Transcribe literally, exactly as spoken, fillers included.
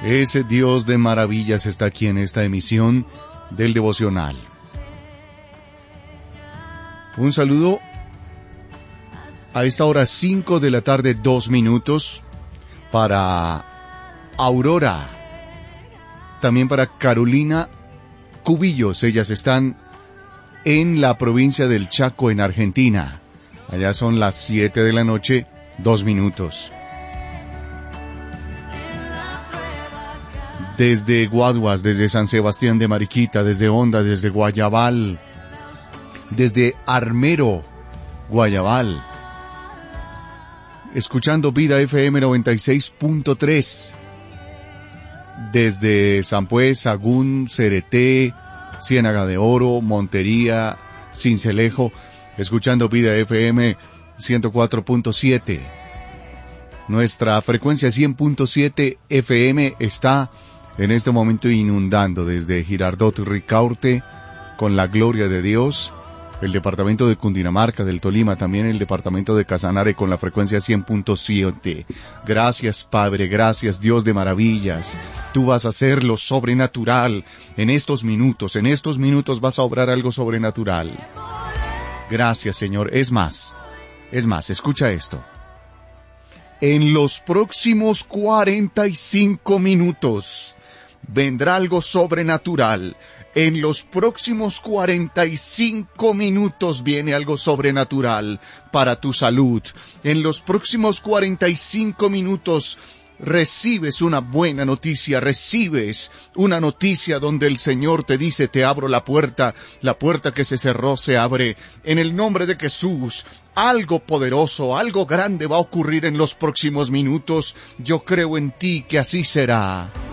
Ese Dios de maravillas está aquí en esta emisión del devocional. Un saludo a esta hora cinco de la tarde, dos minutos, para Aurora, también para Carolina Cubillos. Ellas están en la provincia del Chaco, en Argentina. Allá son las siete de la noche, dos minutos. Desde Guaduas, desde San Sebastián de Mariquita, desde Honda, desde Guayabal, desde Armero, Guayabal, escuchando Vida F M noventa y seis punto tres, desde Sampués, Sagún, Cereté, Ciénaga de Oro, Montería, Cincelejo, escuchando Vida F M ciento cuatro punto siete. Nuestra frecuencia cien punto siete F M está en este momento inundando desde Girardot, Ricaurte, con la gloria de Dios, el departamento de Cundinamarca, del Tolima, también el departamento de Casanare con la frecuencia cien punto siete. Gracias, Padre, gracias, Dios de maravillas. Tú vas a hacer lo sobrenatural en estos minutos, en estos minutos vas a obrar algo sobrenatural. Gracias, Señor. Es más, es más, escucha esto. En los próximos cuarenta y cinco minutos vendrá algo sobrenatural. En los próximos cuarenta y cinco minutos viene algo sobrenatural para tu salud. En los próximos cuarenta y cinco minutos recibes una buena noticia, recibes una noticia donde el Señor te dice: te abro la puerta, la puerta que se cerró se abre. En el nombre de Jesús, algo poderoso, algo grande va a ocurrir en los próximos minutos. Yo creo en ti que así será.